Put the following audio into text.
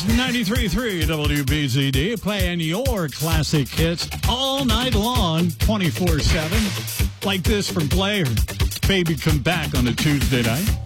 93.3 WBZD, playing your classic hits all night long, 24/7. Like this from Blair. Baby Come Back on a Tuesday night.